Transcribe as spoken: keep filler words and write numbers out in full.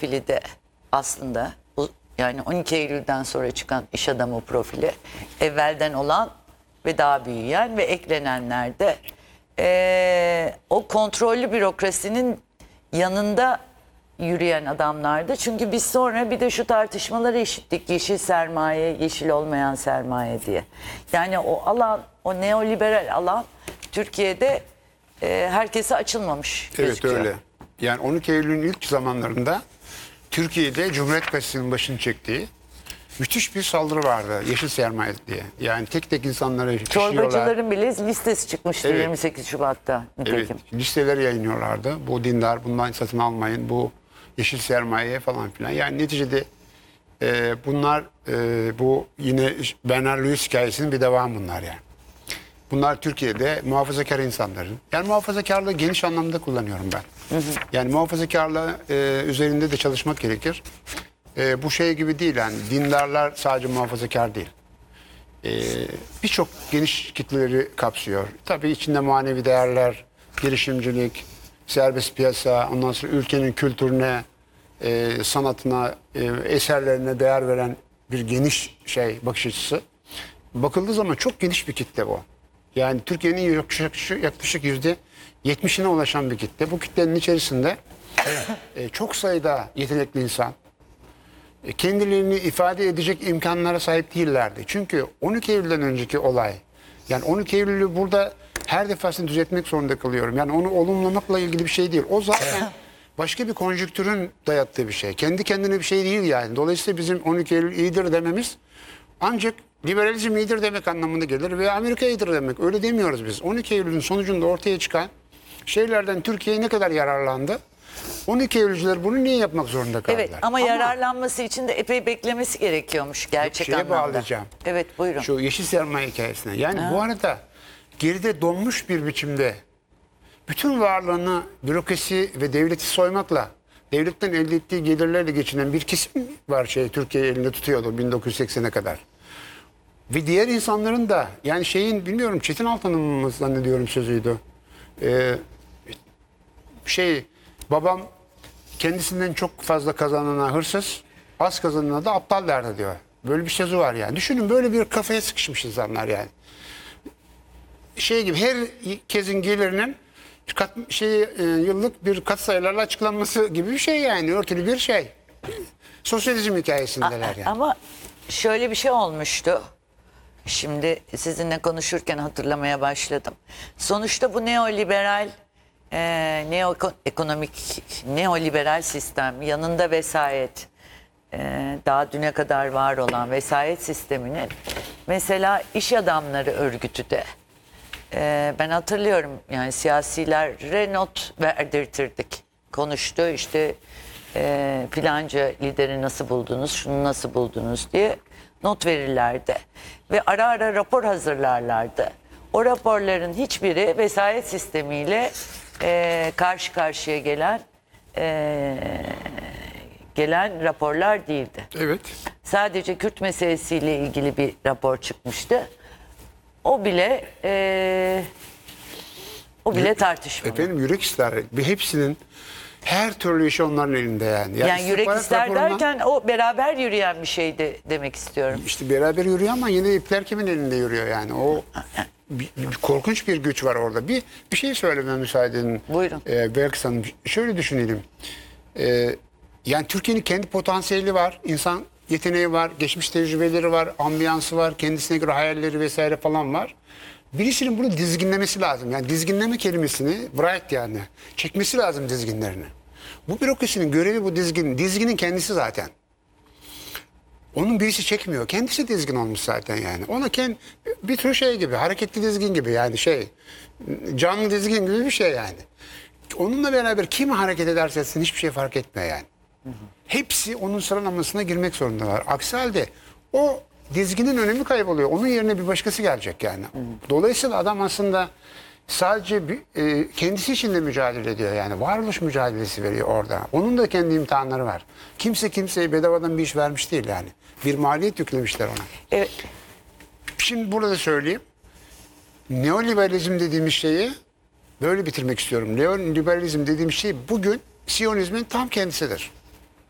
profili de aslında yani on iki Eylül'den sonra çıkan iş adamı profili evvelden olan ve daha büyüyen ve eklenenler de e, o kontrollü bürokrasinin yanında yürüyen adamlardı. Çünkü biz sonra bir de şu tartışmaları işittik. Yeşil sermaye, yeşil olmayan sermaye diye. Yani o alan, o neoliberal alan Türkiye'de e, herkese açılmamış gözüküyor. Evet öyle. Yani on iki Eylül'ün ilk zamanlarında Türkiye'de Cumhuriyet Gazetesi'nin başını çektiği müthiş bir saldırı vardı yeşil sermaye diye. Yani tek tek insanları kışlıyorlar. Çorbacıların bile listesi çıkmıştı Evet. yirmi sekiz Şubat'ta. Evet, listeler yayınlıyorlardı. Bu dindar, bundan satın almayın, bu yeşil sermaye falan filan. Yani neticede e, bunlar e, bu yine Bernard Lewis hikayesinin bir devamı bunlar yani. Bunlar Türkiye'de muhafazakar insanların. Yani muhafazakarlığı geniş anlamda kullanıyorum ben. Hı hı. Yani muhafazakarlığı e, üzerinde de çalışmak gerekir. E, bu şey gibi değil yani dindarlar sadece muhafazakar değil. E, Birçok geniş kitleleri kapsıyor. Tabii içinde manevi değerler, girişimcilik, serbest piyasa, ondan sonra ülkenin kültürüne, e, sanatına, e, eserlerine değer veren bir geniş şey bakış açısı. Bakıldığı zaman çok geniş bir kitle bu. Yani Türkiye'nin yaklaşık, yaklaşık yüzde yetmişine ulaşan bir kitle. Bu kitlenin içerisinde e, çok sayıda yetenekli insan e, kendilerini ifade edecek imkanlara sahip değillerdi. Çünkü on iki Eylül'den önceki olay, yani on iki Eylül'ü burada her defasında düzeltmek zorunda kalıyorum. Yani onu olumlamakla ilgili bir şey değil. O zaten başka bir konjüktürün dayattığı bir şey. Kendi kendine bir şey değil yani. Dolayısıyla bizim on iki Eylül iyidir dememiz ancak liberalizm iyidir demek anlamında gelir ve Amerika iyidir demek. Öyle demiyoruz biz. on iki Eylül'ün sonucunda ortaya çıkan şeylerden Türkiye ne kadar yararlandı? on iki Eylülcüler bunu niye yapmak zorunda kaldılar? Evet ama, ama yararlanması için de epey beklemesi gerekiyormuş gerçek şeye anlamda. bağlayacağım. Evet buyurun. Şu yeşil sermaye hikayesine. Yani Ha. bu arada geride donmuş bir biçimde bütün varlığını bürokrasi ve devleti soymakla, devletten elde ettiği gelirlerle geçinen bir kesim var şey Türkiye elinde tutuyordu bin dokuz yüz seksene kadar. Ve diğer insanların da yani şeyin bilmiyorum Çetin Altan'ın mı zannediyorum sözüydü. Ee, şey babam kendisinden çok fazla kazanana hırsız, az kazanana da aptal derdi diyor. Böyle bir sözü var yani. Düşünün böyle bir kafaya sıkışmış insanlar yani. Şey gibi her kezin gelirinin kat, şey, e, yıllık bir katsayılarla açıklanması gibi bir şey yani. Örtülü bir şey. Sosyalizm hikayesindeler yani. Ama şöyle bir şey olmuştu. Şimdi sizinle konuşurken hatırlamaya başladım. Sonuçta bu neoliberal e, neoekonomik neoliberal sistem yanında vesayet e, daha düne kadar var olan vesayet sisteminin mesela iş adamları örgütü de e, ben hatırlıyorum yani siyasilere not verdirtirdik. Konuştu işte e, filanca lideri nasıl buldunuz, şunu nasıl buldunuz diye not verirlerdi. Ve ara ara rapor hazırlarlardı. O raporların hiçbiri vesayet sistemiyle e, karşı karşıya gelen e, gelen raporlar değildi. Evet. Sadece Kürt meselesiyle ilgili bir rapor çıkmıştı. O bile e, o bile tartışmalı. Efendim yürek ister. Bir hepsinin her türlü işi onların elinde yani. Yani, yani yürek ister raporundan, derken o beraber yürüyen bir şeydi demek istiyorum. İşte beraber yürüyor ama yine ipler kimin elinde yürüyor yani. O bir, bir, korkunç bir güç var orada. Bir bir şey söylememe müsaade edin. Buyurun. Ee, Belkıs Hanım. Şöyle düşünelim. Ee, yani Türkiye'nin kendi potansiyeli var. İnsan yeteneği var. Geçmiş tecrübeleri var. Ambiyansı var. Kendisine göre hayalleri vesaire falan var. Birisinin bunu dizginlemesi lazım. Yani dizginleme kelimesini bright yani. Çekmesi lazım dizginlerini. Bu bürokrasinin görevi bu dizgin. Dizginin kendisi zaten. Onun birisi çekmiyor. Kendisi dizgin olmuş zaten yani. Ona kendi bir tür şey gibi, hareketli dizgin gibi yani şey, canlı dizgin gibi bir şey yani. Onunla beraber kim hareket ederse etsin hiçbir şey fark etmiyor yani. Hı hı. Hepsi onun sıralamasına girmek zorundalar. Aksi halde o dizginin önemi kayboluyor. Onun yerine bir başkası gelecek yani. Hı hı. Dolayısıyla adam aslında sadece bir, e, kendisi için de mücadele ediyor yani. Varoluş mücadelesi veriyor orada. Onun da kendi imtihanları var. Kimse kimseye bedavadan bir iş vermiş değil yani. Bir maliyet yüklemişler ona. Evet. Şimdi burada söyleyeyim. Neoliberalizm dediğimiz şeyi böyle bitirmek istiyorum. Neoliberalizm dediğimiz şey bugün Siyonizmin tam kendisidir.